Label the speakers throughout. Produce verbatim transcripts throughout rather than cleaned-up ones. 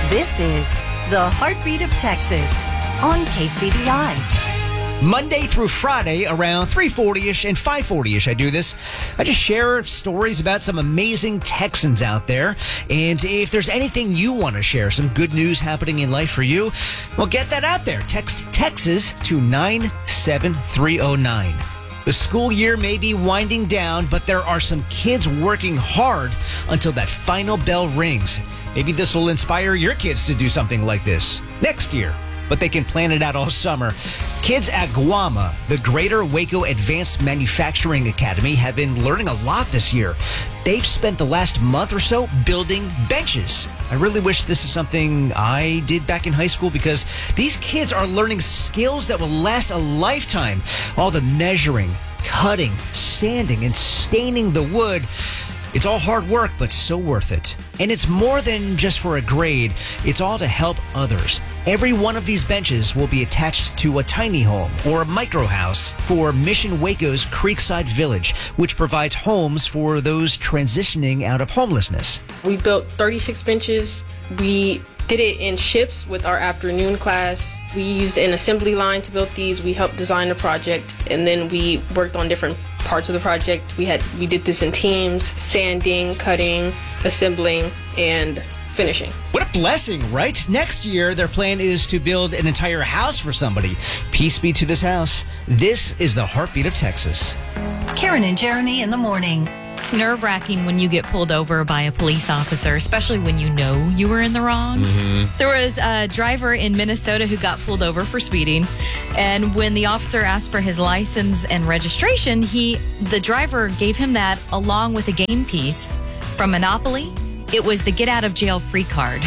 Speaker 1: This is the Heartbeat of Texas on K C B I.
Speaker 2: Monday through Friday around three forty-ish and five forty-ish I do this. I just share stories about some amazing Texans out there. And if there's anything you want to share, some good news happening in life for you, well, get that out there. Text Texas to nine seven three oh nine. The school year may be winding down, but there are some kids working hard until that final bell rings. Maybe this will inspire your kids to do something like this next year, but they can plan it out all summer. Kids at Guama, the Greater Waco Advanced Manufacturing Academy, have been learning a lot this year. They've spent the last month or so building benches. I really wish this is something I did back in high school, because these kids are learning skills that will last a lifetime. All the measuring, cutting, sanding, and staining the wood. It's all hard work, but so worth it. And it's more than just for a grade. It's all to help others. Every one of these benches will be attached to a tiny home or a micro house for Mission Waco's Creekside Village, which provides homes for those transitioning out of homelessness.
Speaker 3: We built thirty-six benches. We did it in shifts with our afternoon class. We used an assembly line to build these. We helped design the project, and then we worked on different parts of the project. We had we did this in teams: sanding, cutting, assembling, and finishing.
Speaker 2: What a blessing, right? Next year, their plan is to build an entire house for somebody. Peace be to this house. This is the Heartbeat of Texas.
Speaker 1: Karen and Jeremy in the morning.
Speaker 4: It's nerve-wracking when you get pulled over by a police officer, especially when you know you were in the wrong. Mm-hmm. There was a driver in Minnesota who got pulled over for speeding, and when the officer asked for his license and registration, he the driver gave him that along with a game piece from Monopoly. It was the get-out-of-jail-free card.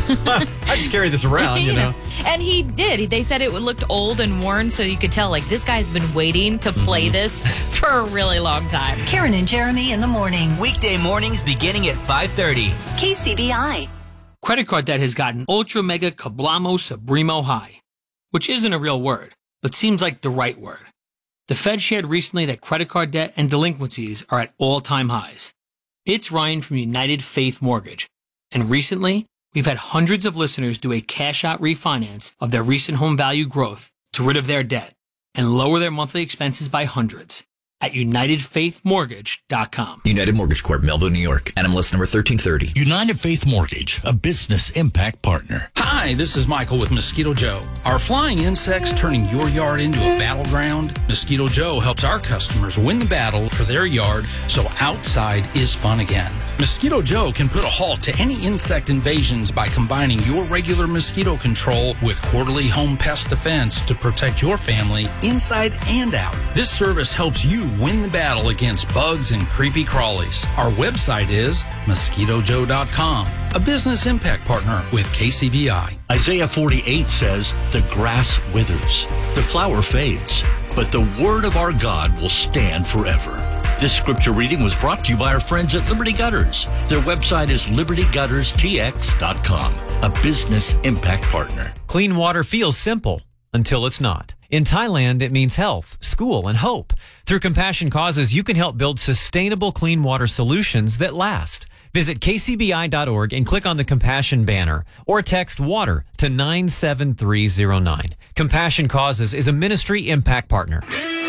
Speaker 5: I just carry this around, you know.
Speaker 4: And he did. They said it looked old and worn, so you could tell, like, this guy's been waiting to play mm-hmm. this for a really long time.
Speaker 1: Karen and Jeremy in the morning.
Speaker 6: Weekday mornings beginning at five thirty.
Speaker 1: K C B I.
Speaker 7: Credit card debt has gotten ultra mega kablamo subremo high, which isn't a real word, but seems like the right word. The Fed shared recently that credit card debt and delinquencies are at all-time highs. It's Ryan from United Faith Mortgage, and recently, we've had hundreds of listeners do a cash-out refinance of their recent home value growth to rid of their debt and lower their monthly expenses by hundreds at united faith mortgage dot com.
Speaker 8: United Mortgage Corp, Melville, New York. N M L S number thirteen thirty.
Speaker 9: United Faith Mortgage, a business impact partner.
Speaker 10: Hi, this is Michael with Mosquito Joe. Are flying insects turning your yard into a battleground? Mosquito Joe helps our customers win the battle for their yard so outside is fun again. Mosquito Joe can put a halt to any insect invasions by combining your regular mosquito control with quarterly home pest defense to protect your family inside and out. This service helps you win the battle against bugs and creepy crawlies. Our website is mosquito joe dot com, a business impact partner with K C B I.
Speaker 9: Isaiah forty-eight says, the grass withers, the flower fades, but the word of our God will stand forever. This scripture reading was brought to you by our friends at Liberty Gutters. Their website is liberty gutters t x dot com, a business impact partner.
Speaker 5: Clean water feels simple until it's not. In Thailand, it means health, school, and hope. Through Compassion Causes, you can help build sustainable clean water solutions that last. Visit k c b i dot org and click on the Compassion banner or text WATER to nine seven three zero nine. Compassion Causes is a ministry impact partner.